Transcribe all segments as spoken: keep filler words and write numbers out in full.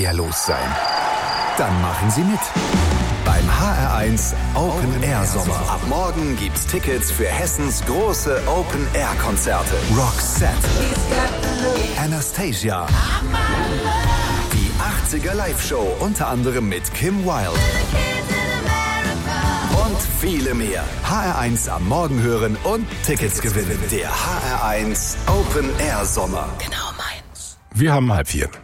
wehrlos sein? Dann machen Sie mit. Beim H R eins Open Air Sommer. Ab morgen gibt's Tickets für Hessens große Open Air Konzerte. Roxette, Anastasia, die achtziger Live-Show unter anderem mit Kim Wilde und viele mehr. H R eins am Morgen hören und Tickets gewinnen. Der H R eins Open Air Sommer. Genau meins. Wir haben halb vier.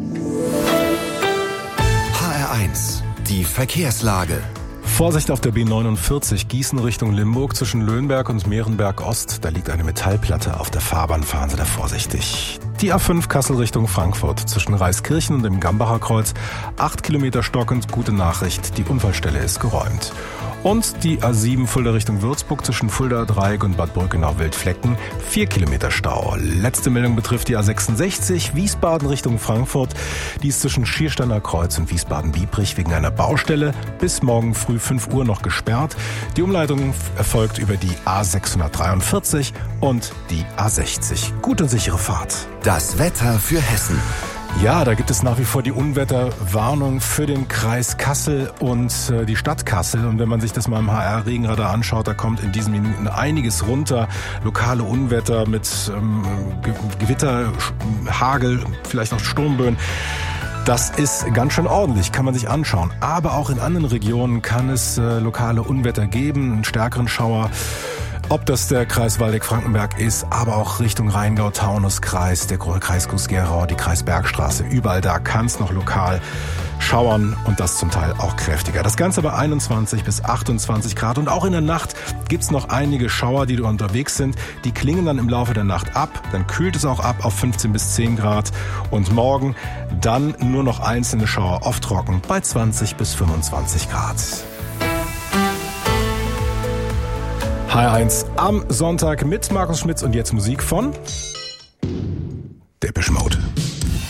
H R eins, die Verkehrslage. Vorsicht auf der B neunundvierzig, Gießen Richtung Limburg zwischen Löhnberg und Mehrenberg Ost. Da liegt eine Metallplatte auf der Fahrbahn, fahren Sie da vorsichtig. Die A fünf Kassel Richtung Frankfurt zwischen Reiskirchen und dem Gambacher Kreuz. Acht Kilometer stockend, gute Nachricht, die Unfallstelle ist geräumt. Und die A sieben Fulda Richtung Würzburg zwischen Fulda Dreieck und Bad Brückenau-Wildflecken. Vier Kilometer Stau. Letzte Meldung betrifft die A sechsundsechzig Wiesbaden Richtung Frankfurt. Die ist zwischen Schiersteiner Kreuz und Wiesbaden-Biebrich wegen einer Baustelle bis morgen früh fünf Uhr noch gesperrt. Die Umleitung erfolgt über die A sechshundertdreiundvierzig und die A sechzig. Gute und sichere Fahrt. Das Wetter für Hessen. Ja, da gibt es nach wie vor die Unwetterwarnung für den Kreis Kassel und äh, die Stadt Kassel. Und wenn man sich das mal im H R-Regenradar anschaut, da kommt in diesen Minuten einiges runter. Lokale Unwetter mit ähm, Ge- Gewitter, Sch- Hagel, vielleicht auch Sturmböen. Das ist ganz schön ordentlich, kann man sich anschauen. Aber auch in anderen Regionen kann es äh, lokale Unwetter geben, einen stärkeren Schauer. Ob das der Kreis Waldeck-Frankenberg ist, aber auch Richtung Rheingau-Taunus-Kreis, der Kreis Groß-Gerau, die Kreisbergstraße. Überall da kann es noch lokal schauern und das zum Teil auch kräftiger. Das Ganze bei einundzwanzig bis achtundzwanzig Grad und auch in der Nacht gibt's noch einige Schauer, die da unterwegs sind. Die klingen dann im Laufe der Nacht ab, dann kühlt es auch ab auf fünfzehn bis zehn Grad und morgen dann nur noch einzelne Schauer oft trocken bei zwanzig bis fünfundzwanzig Grad. H R eins am Sonntag mit Markus Schmitz und jetzt Musik von